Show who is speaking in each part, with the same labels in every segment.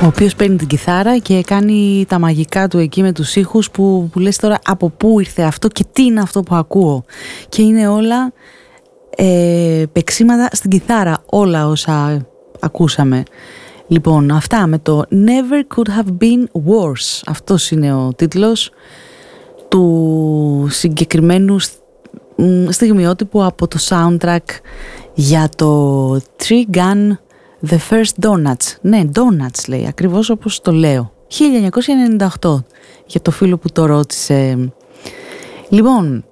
Speaker 1: ο οποίος παίρνει την κιθάρα και κάνει τα μαγικά του εκεί με τους ήχους που λες τώρα από πού ήρθε αυτό και τι είναι αυτό που ακούω. Και είναι όλα παίξιματα στην κιθάρα, όλα όσα ακούσαμε. Λοιπόν, αυτά με το Never Could Have Been Worse. Αυτός είναι ο τίτλος του συγκεκριμένου στιγμιότυπου από το soundtrack για το Tree Gun The First Donuts. Ναι, Donuts λέει, ακριβώς όπως το λέω. 1998, για το φίλο που το ρώτησε. Λοιπόν,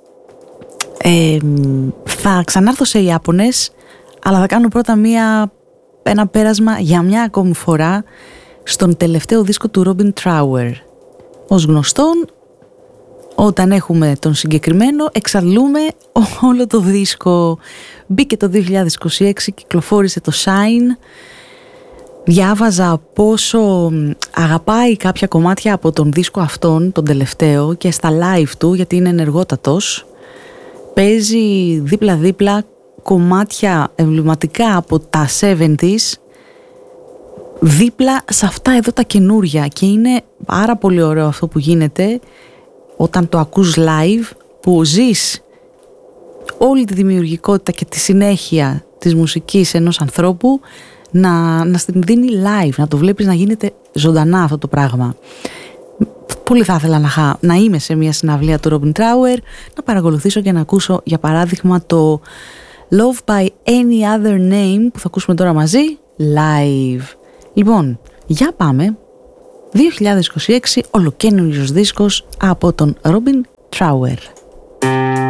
Speaker 1: θα ξανάρθω σε Ιάπωνες, αλλά θα κάνω πρώτα ένα πέρασμα για μια ακόμη φορά στον τελευταίο δίσκο του Robin Trower. Ως γνωστόν, όταν έχουμε τον συγκεκριμένο, εξαντλούμε όλο το δίσκο. Μπήκε το 2026, κυκλοφόρησε το Shine. Διάβαζα πόσο αγαπάει κάποια κομμάτια από τον δίσκο αυτόν, τον τελευταίο, και στα live του, γιατί είναι ενεργότατος. Παίζει δίπλα-δίπλα κομμάτια εμβληματικά από τα 70s, δίπλα σε αυτά εδώ τα καινούρια. Και είναι πάρα πολύ ωραίο αυτό που γίνεται όταν το ακούς live, που ζεις όλη τη δημιουργικότητα και τη συνέχεια της μουσικής ενός ανθρώπου να στην δίνει live, να το βλέπεις να γίνεται ζωντανά αυτό το πράγμα. Πολύ θα ήθελα να είμαι σε μια συναυλία του Robin Trower, να παρακολουθήσω και να ακούσω για παράδειγμα το Love by Any Other Name που θα ακούσουμε τώρα μαζί live. Λοιπόν, για πάμε. 2026, ολοκαίνουργιος δίσκος από τον Robin Trower.